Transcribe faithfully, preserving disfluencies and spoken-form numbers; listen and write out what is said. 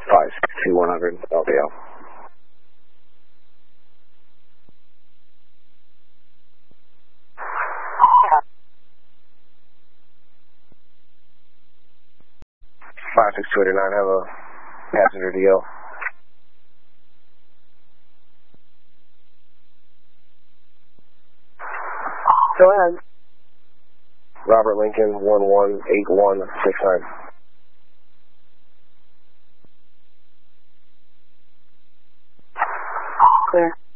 five six two one hundred L D L. five six two eight nine, have a passenger D L. Go ahead. Robert Lincoln, one one eight one six nine. Clear.